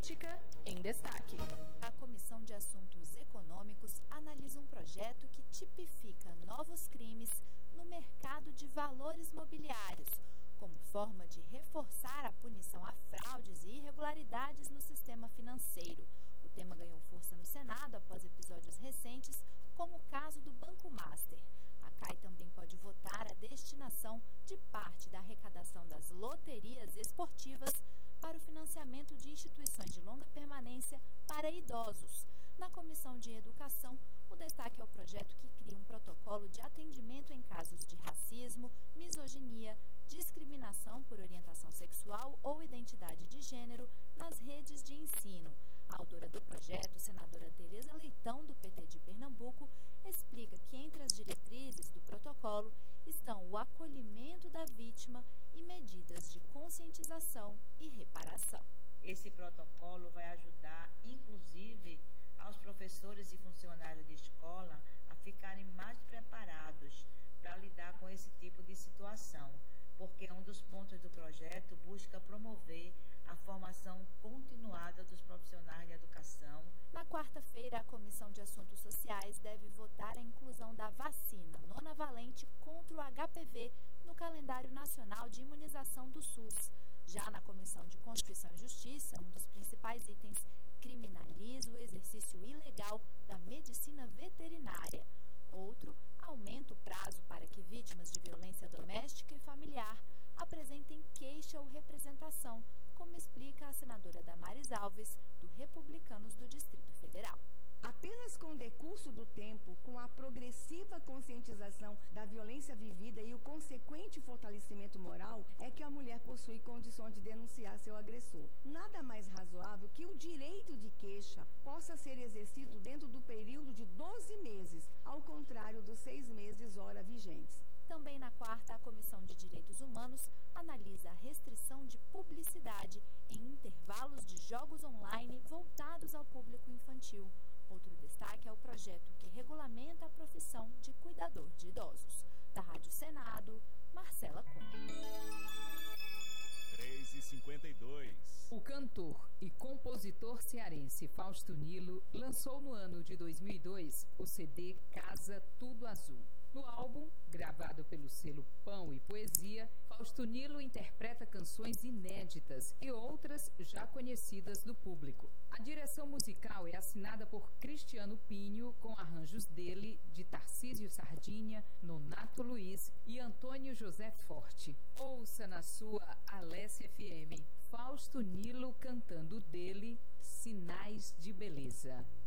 Política em Destaque. A Comissão de Assuntos Econômicos analisa um projeto que tipifica novos crimes no mercado de valores mobiliários, como forma de reforçar a punição a fraudes e irregularidades no sistema financeiro. O tema ganhou força no Senado após episódios recentes, como o caso do Banco Master. A CAI também pode votar a destinação de parte da arrecadação das loterias esportivas para o financiamento de instituições de longa permanência para idosos. Na Comissão de Educação, o destaque é o projeto que cria um protocolo de atendimento em casos de racismo, misoginia, discriminação por orientação sexual ou identidade de gênero nas redes de ensino. A autora do projeto, senadora Tereza Leitão, do PT de Pernambuco, explica que entre as diretrizes do protocolo estão o acolhimento da vítima e medidas de conscientização e reparação. Esse protocolo vai ajudar, inclusive, aos professores e funcionários de escola a ficarem mais preparados para lidar com esse tipo de situação, porque um dos pontos do projeto busca promover a formação continuada dos profissionais de educação. Na quarta-feira, a Comissão de Assuntos Sociais deve votar a inclusão da vacina nonavalente contra o HPV no calendário nacional de imunização do SUS. Já na Comissão de Constituição e Justiça, um dos principais itens criminaliza o exercício ilegal da medicina veterinária. Outro, aumenta o prazo para que vítimas de violência doméstica e familiar apresentem queixa ou representação, como explica a senadora Damares Alves, do Republicanos do Distrito Federal. Apenas com o decurso do tempo, com a progressiva conscientização da violência vivida e o consequente fortalecimento moral, é que a mulher possui condições de denunciar seu agressor. Nada mais razoável que o direito de queixa possa ser exercido dentro do período de 12 meses, ao contrário dos 6 meses ora vigentes. Também na quarta, a Comissão de Direitos Humanos analisa a restrição de publicidade em intervalos de jogos online voltados ao público infantil. Outro destaque é o projeto que regulamenta a profissão de cuidador de idosos. Da Rádio Senado, Marcela Cunha. 3h52. O cantor e compositor cearense Fausto Nilo lançou no ano de 2002 o CD Casa Tudo Azul. No álbum, gravado pelo selo Pão e Poesia, Fausto Nilo interpreta canções inéditas e outras já conhecidas do público. A direção musical é assinada por Cristiano Pinho, com arranjos dele, de Tarcísio Sardinha, Nonato Luiz e Antônio José Forte. Ouça na sua Alessia FM, Fausto Nilo cantando dele Sinais de Beleza.